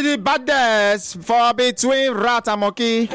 the baddest for between rat and monkey?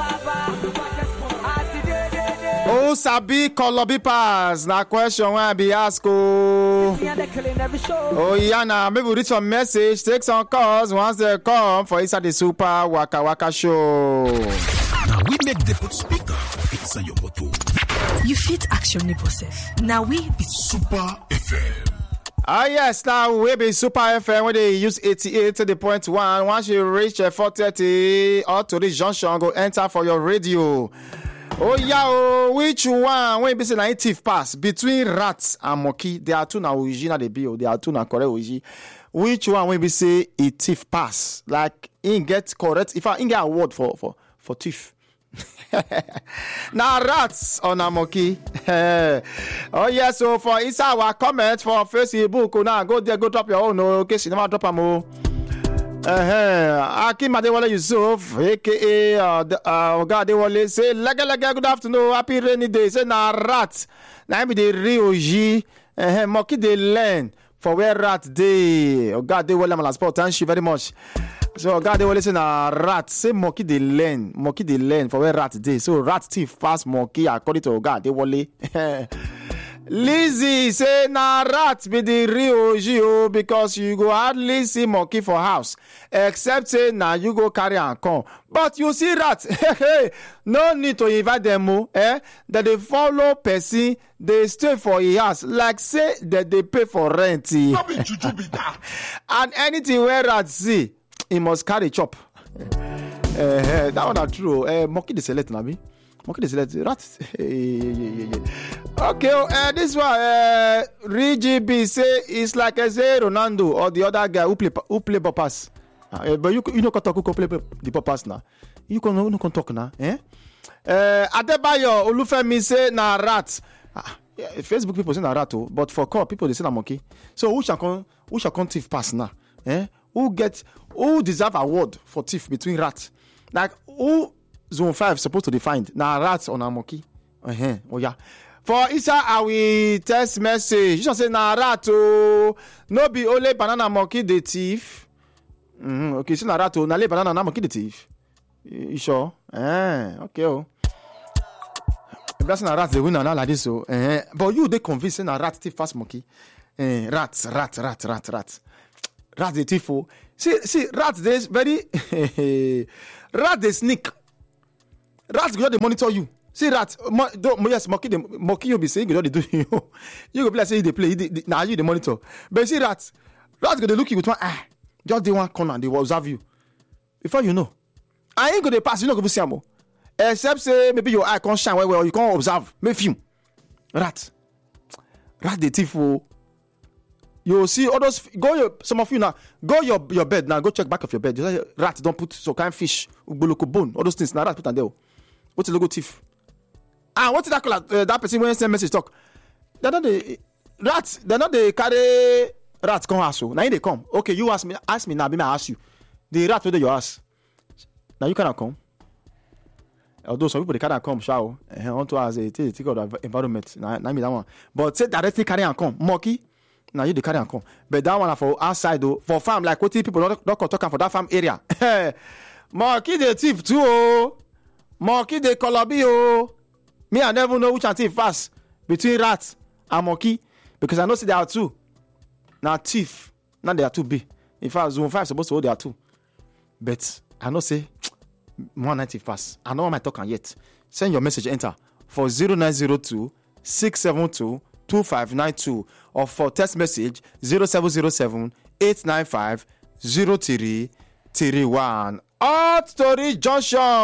Oh, sabi Colobi pass. Na question when I be asked. Oh, yeah, now maybe we read some message, take some calls once they come for inside the Super Waka Waka show. Now we make the put speaker inside your motor. You fit action neighbor self. Now we be Super FM. Ah yes, now we be Super FM when they use 88 to the point 1. Once you reach 430 or to the junction, go enter for your radio. Oh yeah, oh, which one? When you say na thief pass between rats and monkey, there are two na original they be. There are two na correct origi. Which one when we say a thief pass? Like in get correct. If I in get award for thief. Now rats on a monkey. Oh yeah, so for inside our comment for Facebook, now go there, go drop your own. Okay, so never drop a more. Akim Adewale Yusuf, aka Oga Adewale, say lega good afternoon, happy rainy day. Say na rat, na be the real G. Monkey they learn for where rat dey. Oga Adewale Malasport, thank you very much. So Oga Adewale say na rat, say monkey they learn for where rat dey. So rat thief pass monkey according to Oga Adewale. Lizzie say na rat be the real OGO because you go hardly see monkey for house except say na you go carry am come. But you see rat, no need to invite them that they follow person, they stay for a house like say that they pay for rent. And anything where rat see, he must carry chop. That one are true. Monkey the select na me. Okay, let's rat. Okay, this one, RGB say it's like I say Ronaldo or the other guy who play pass. But you know can talk who play the pass now. You can talk now, Adebayo Olufemi say na rat. Facebook people say na rat, but for call people they say na monkey. So who shall come thief pass now? Who deserve award for thief between rat? Like who? Zone 5 supposed to define na rats on a monkey. Oh yeah. For inside our text message, you should say na rat no be only banana monkey the thief. Okay, so na rat na le banana na monkey the thief. You sure? Okay. Oh. If na rat they win na like this so. But you they convinced na rat thief fast monkey. Rat. Rat the thief. Oh. See rat they very rat they sneak. Rats go they monitor you. See rat, yes, monkey you be saying go they do you. You go play say they play. Now you the monitor. But see rats go they look you with one eye. Just they one corner they will observe you. Before you know, I ain't go they pass. You not go see am. Except say maybe your eye can't shine well. You can't observe. Maybe film. Rat the thief. You see all those. Some of you now go your bed now. Go check back of your bed. You say rat don't put some kind of fish, uboloko bone, all those things. Now rat put on there. What's the logo thief? What's that call? That person when send message talk. They're not the rats. They're not the carry rats come ask you. Now they come. Okay, you ask me now. Be my ask you. The rat whether you ask. Now you cannot come. Although some people they cannot come shower. Want to ask take out the environment. Now me that one. But say directly carry and come. Monkey. Now you the carry and come. But that one for outside though. For farm like what people don't talk for that farm area. Monkey the thief too. Oh. Monkey the Colobi. Oh. Me I never know which one thief fast between rats and monkey because I know see there are two. Now thief. Now they are two big. In fact, zone 5 supposed to hold there are two. But I know say 190 fast. I know I might talk yet. Send your message enter for 0902 672 2592 or for text message 0707 895 0331. Hot Story Junction.